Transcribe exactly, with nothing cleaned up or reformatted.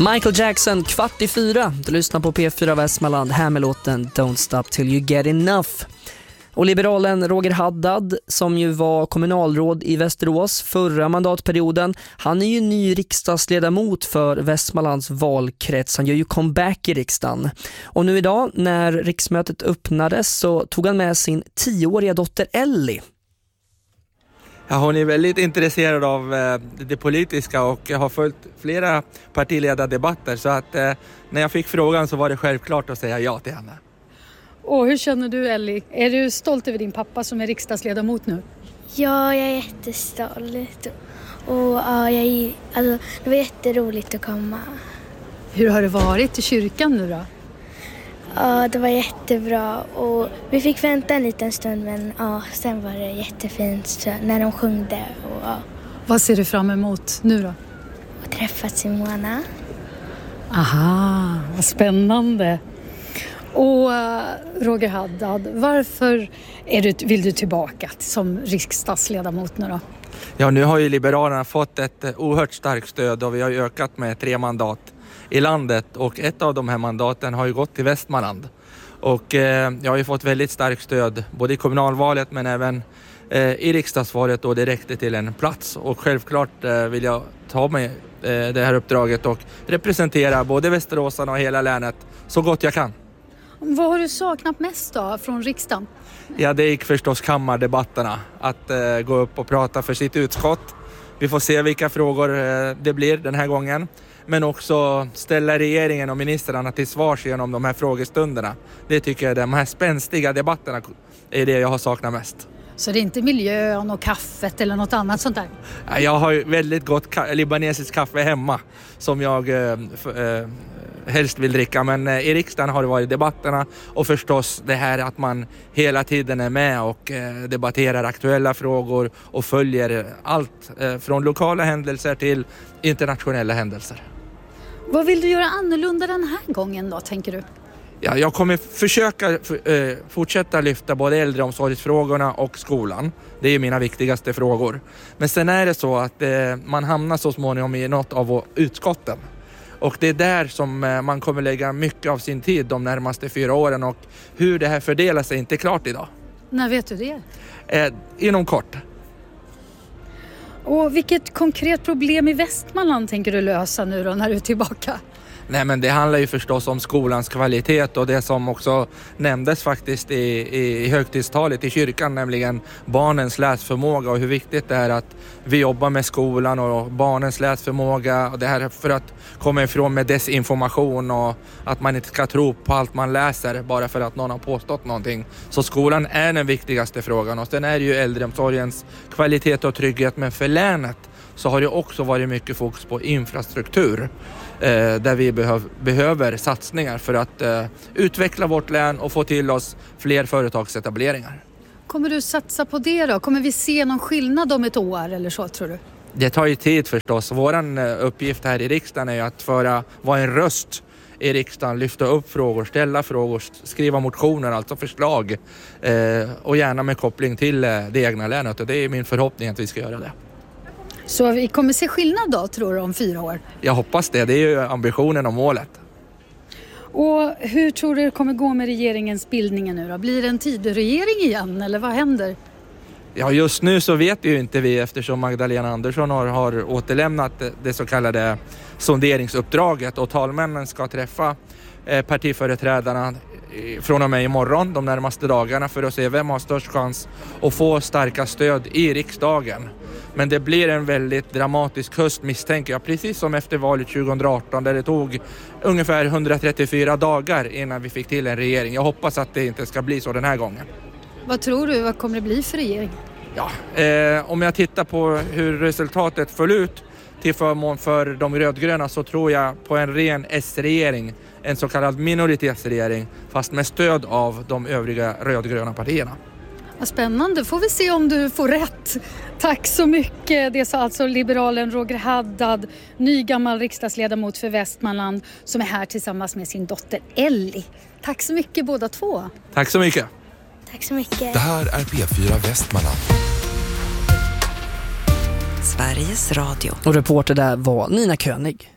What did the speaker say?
Michael Jackson, kvart i fyra. Du lyssnar på P fyra Västmanland här med låten Don't Stop Till You Get Enough. Och liberalen Roger Haddad, som ju var kommunalråd i Västerås förra mandatperioden, han är ju ny riksdagsledamot för Västmanlands valkrets. Han gör ju comeback i riksdagen. Och nu idag, när riksmötet öppnades, så tog han med sin tioåriga dotter Ellie. Ja, hon är väldigt intresserad av eh, det politiska och har följt flera partiledardebatter, så att eh, när jag fick frågan så var det självklart att säga ja till henne. Och hur känner du, Ellie? Är du stolt över din pappa som är riksdagsledamot nu? Ja, jag är jättestolt. Och ja, jag är, alltså, det var jätteroligt att komma. Hur har det varit i kyrkan nu då? Ja, det var jättebra. Och vi fick vänta en liten stund, men ja, sen var det jättefint så, när de sjungde. Och, ja. Vad ser du fram emot nu då? Och träffa Simona. Aha, vad spännande. Och Roger Haddad, varför är du, vill du tillbaka som riksdagsledamot nu då? Ja, nu har ju Liberalerna fått ett oerhört starkt stöd och vi har ökat med tre mandat i landet, och ett av de här mandaten har ju gått till Västmanland. Och eh, jag har ju fått väldigt starkt stöd både i kommunalvalet men även eh, i riksdagsvalet, och det räckte till en plats. Och självklart eh, vill jag ta mig eh, det här uppdraget och representera både Västeråsarna och hela länet så gott jag kan. Vad har du saknat mest då från riksdagen? Ja, det gick förstås kammardebatterna. Att eh, gå upp och prata för sitt utskott. Vi får se vilka frågor eh, det blir den här gången. Men också ställa regeringen och ministrarna till svars genom de här frågestunderna. Det tycker jag, de här spänstiga debatterna är det jag har saknat mest. Så det är inte miljön och kaffet eller något annat sånt där? Jag har ju väldigt gott ka- libanesiskt kaffe hemma som jag eh, f- eh, helst vill dricka. Men eh, i riksdagen har det varit debatterna, och förstås det här att man hela tiden är med och eh, debatterar aktuella frågor och följer allt eh, från lokala händelser till internationella händelser. Vad vill du göra annorlunda den här gången då, tänker du? Ja, jag kommer försöka eh, fortsätta lyfta både äldreomsorgsfrågorna och skolan. Det är mina viktigaste frågor. Men sen är det så att eh, man hamnar så småningom i något av utskotten. Och det är där som eh, man kommer lägga mycket av sin tid de närmaste fyra åren. Och hur det här fördelar sig är inte klart idag. När vet du det? Eh, inom kort. Och vilket konkret problem i Västmanland tänker du lösa nu då när du är tillbaka? Nej, men det handlar ju förstås om skolans kvalitet och det som också nämndes faktiskt i, i, i högtidstalet i kyrkan, nämligen barnens läsförmåga och hur viktigt det är att vi jobbar med skolan och barnens läsförmåga, och det här för att komma ifrån med desinformation och att man inte ska tro på allt man läser bara för att någon har påstått någonting. Så skolan är den viktigaste frågan, och sen är det ju äldreomsorgens kvalitet och trygghet, men för länet så har det också varit mycket fokus på infrastruktur. Eh, där vi behöv, behöver satsningar för att eh, utveckla vårt län och få till oss fler företagsetableringar. Kommer du satsa på det då? Kommer vi se någon skillnad om ett år eller så, tror du? Det tar ju tid förstås. Våran uppgift här i riksdagen är ju att föra, vara en röst i riksdagen, lyfta upp frågor, ställa frågor, skriva motioner, alltså förslag. Eh, och gärna med koppling till eh, det egna länet, och det är min förhoppning att vi ska göra det. Så vi kommer se skillnad då, tror du, om fyra år? Jag hoppas det. Det är ju ambitionen och målet. Och hur tror du det kommer gå med regeringens bildning nu då? Blir det en tideregering igen eller vad händer? Ja, just nu så vet ju inte vi, eftersom Magdalena Andersson har, har återlämnat det så kallade sonderingsuppdraget, och talmännen ska träffa eh, partiföreträdarna från och med imorgon de närmaste dagarna för att se vem har störst chans att få starka stöd i riksdagen. Men det blir en väldigt dramatisk höst, misstänker jag, precis som efter valet tjugohundraarton, där det tog ungefär hundratrettiofyra dagar innan vi fick till en regering. Jag hoppas att det inte ska bli så den här gången. Vad tror du? Vad kommer det bli för regering? Ja, eh, om jag tittar på hur resultatet föll ut till förmån för de rödgröna, så tror jag på en ren S-regering, en så kallad minoritetsregering, fast med stöd av de övriga rödgröna partierna. Vad spännande, får vi se om du får rätt. Tack så mycket. Det sa alltså liberalen Roger Haddad, ny gammal riksdagsledamot för Västmanland, som är här tillsammans med sin dotter Ellie. Tack så mycket båda två. Tack så mycket. Tack så mycket. Det här är P fyra Västmanland. Sveriges Radio. Och reporter där var Nina König.